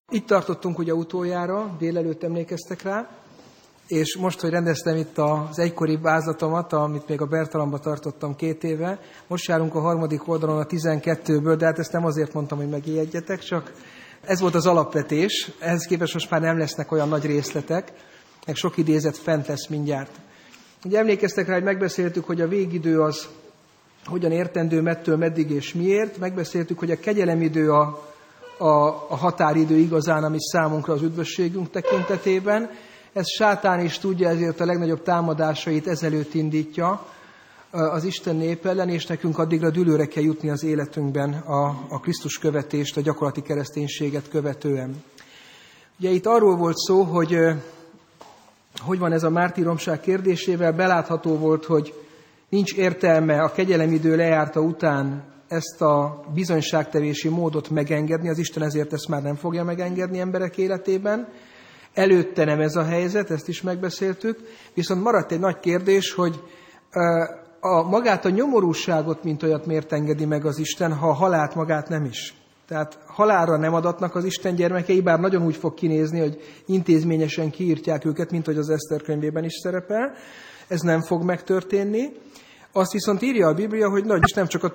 Itt tartottunk ugye utoljára, délelőtt emlékeztek rá, és most, hogy rendeztem itt az egykori vázlatomat, amit még a Bertalanba tartottam 2 éve, most járunk a harmadik oldalon a 12-ből, de hát ezt nem azért mondtam, hogy megijedjetek, csak ez volt az alapvetés, ehhez képest most már nem lesznek olyan nagy részletek, meg sok idézet fent lesz mindjárt. Ugye emlékeztek rá, hogy megbeszéltük, hogy a végidő az hogyan értendő, mettől meddig és miért, megbeszéltük, hogy a kegyelemidő a határidő igazán, ami számunkra az üdvösségünk tekintetében. Ezt sátán is tudja, ezért a legnagyobb támadásait ezelőtt indítja az Isten nép ellen, és nekünk addigra dűlőre kell jutni az életünkben a Krisztus követést, a gyakorlati kereszténységet követően. Ugye itt arról volt szó, hogy van ez a mártíromság kérdésével, belátható volt, hogy nincs értelme a kegyelemidő lejárta után ezt a bizonyságtevési módot megengedni, az Isten ezért ezt már nem fogja megengedni emberek életében. Előtte nem ez a helyzet, ezt is megbeszéltük, viszont maradt egy nagy kérdés, hogy magát a nyomorúságot, mint olyat miért engedi meg az Isten, ha a halált magát nem is. Tehát halálra nem adatnak az Isten gyermekei, bár nagyon úgy fog kinézni, hogy intézményesen kiírtják őket, mint hogy az Eszter könyvében is szerepel. Ez nem fog megtörténni. Azt viszont írja a Biblia, hogy nagy is nem csak a